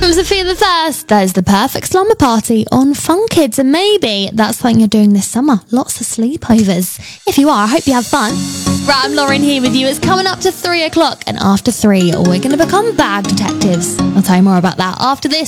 From Sophia the First, there's the perfect slumber party on Fun Kids, and maybe that's something you're doing this summer. Lots of sleepovers. If you are, I hope you have fun. Right, I'm Lauren here with you. It's coming up to 3 o'clock, and after 3, we're going to become bag detectives. I'll tell you more about that after this.